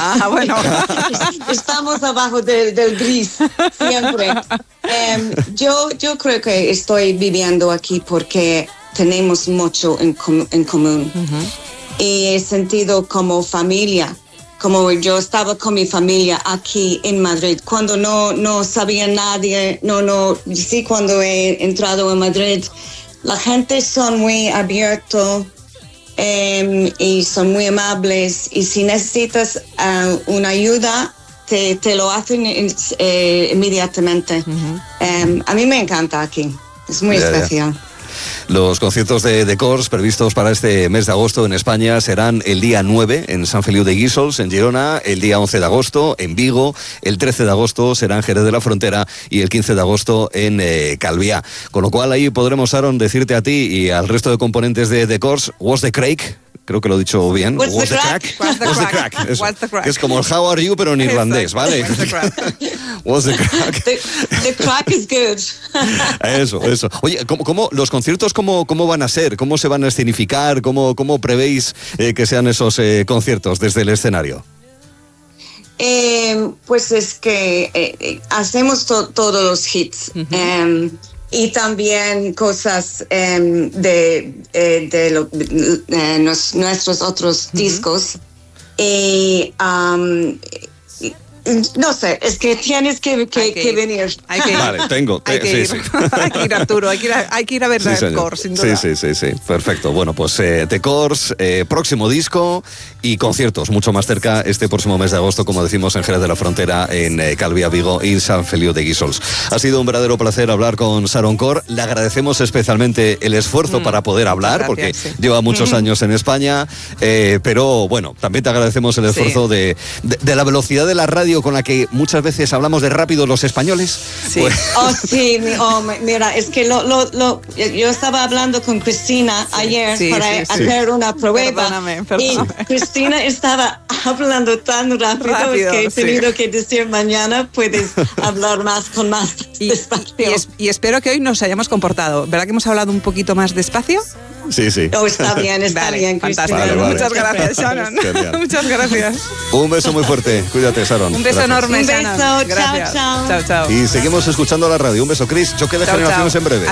Bueno. Estamos abajo del gris, siempre. Yo creo que estoy viviendo aquí porque tenemos mucho en común. Y he sentido como familia, como yo estaba con mi familia aquí en Madrid, cuando no sabía nadie, sí, cuando he entrado en Madrid, la gente son muy abiertos y son muy amables, y si necesitas una ayuda, te lo hacen inmediatamente. A mí me encanta aquí, es muy especial. Los conciertos de The Corrs previstos para este mes de agosto en España serán el día 9 en Sant Feliu de Guíxols, en Girona, el día 11 de agosto en Vigo, el 13 de agosto será en Jerez de la Frontera y el 15 de agosto en Calviá. Con lo cual ahí podremos, Aaron, decirte a ti y al resto de componentes de The Corrs, what's the crack? Creo que lo he dicho bien. What's the crack? What's the crack? Eso. Que es como el how are you, pero en irlandés, ¿vale? What's the crack? What's the crack? The crack is good. Eso. Oye, ¿cómo los conciertos cómo van a ser? ¿Cómo se van a escenificar? ¿Cómo prevéis que sean esos conciertos desde el escenario? Pues es que hacemos todos los hits. Y también cosas de nuestros otros discos. Y no sé, es que tienes que venir. Vale, tengo. Hay que ir. Hay que ir, Arturo. Hay que ir a ver The Corrs, sin duda. Sí. Perfecto. Bueno, pues The Corrs, próximo disco y conciertos mucho más cerca este próximo mes de agosto, como decimos, en Jerez de la Frontera, en Calviá, Vigo y Sant Feliu de Guíxols. Ha sido un verdadero placer hablar con Sharon Corr. Le agradecemos especialmente el esfuerzo para poder hablar, porque lleva muchos años en España, pero bueno, también te agradecemos el esfuerzo de la velocidad de la radio con la que muchas veces hablamos de rápido los españoles. Sí. Pues... Mira, es que yo estaba hablando con Cristina ayer para hacer una prueba. Perdóname. Y Cristina estaba hablando tan rápido que he tenido que decir mañana puedes hablar con más despacio. Y espero que hoy nos hayamos comportado. ¿Verdad que hemos hablado un poquito más despacio? Sí. Está bien, Cristina. Vale. Muchas gracias, Sharon. Muchas gracias. Un beso muy fuerte. Cuídate, Sharon. Un beso enorme, Un Sharon. beso. Gracias. Chao. Y seguimos escuchando la radio. Un beso, Chris. Choque de generaciones en breve.